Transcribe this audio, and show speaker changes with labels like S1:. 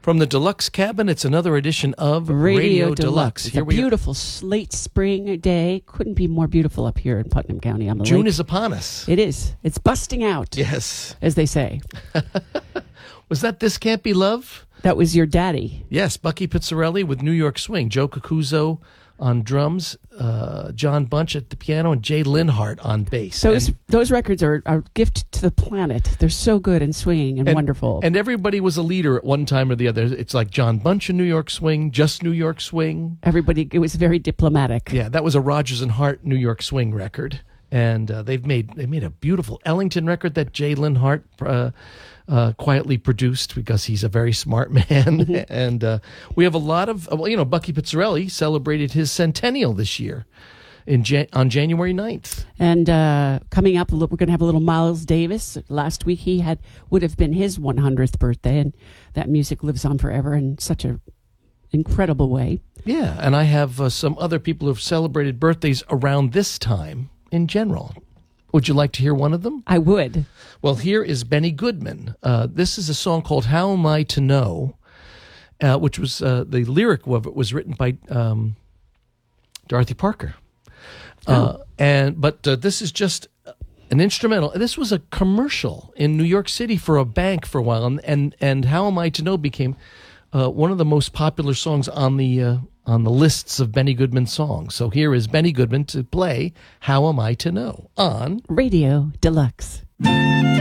S1: From the Deluxe Cabin, it's another edition of
S2: Radio Deluxe. It's
S1: Here
S2: a
S1: we are.
S2: beautiful late spring day. Couldn't be more beautiful up here in Putnam County on the
S1: June
S2: lake.
S1: is upon us.
S2: It is. It's busting out,
S1: Yes.
S2: as they say.
S1: Was that This Can't Be Love?
S2: That was your daddy.
S1: Yes, Bucky Pizzarelli with New York Swing. Joe Cocuzzo on drums, John Bunch at the piano, and Jay Linhart on bass.
S2: Those records are a gift to the planet. They're so good and swinging and wonderful.
S1: And everybody was a leader at one time or the other. It's like John Bunch in New York Swing, just New York Swing.
S2: Everybody, it was very diplomatic.
S1: Yeah, that was a Rodgers and Hart New York Swing record. And they made a beautiful Ellington record that Jay Linhart quietly produced because he's a very smart man. And we have a lot of, Bucky Pizzarelli celebrated his centennial this year on January 9th.
S2: And coming up, we're going to have a little Miles Davis. Last week would have been his 100th birthday, and that music lives on forever in such an incredible way.
S1: Yeah, and I have some other people who've celebrated birthdays around this time in general. Would you like to hear one of them?
S2: I would.
S1: Well, here is Benny Goodman. This is a song called How Am I to Know, which was the lyric of it was written by Dorothy Parker. But this is just an instrumental. This was a commercial in New York City for a bank for a while, and How Am I to Know became one of the most popular songs on the lists of Benny Goodman songs. So here is Benny Goodman to play How Am I to Know on
S2: Radio Deluxe.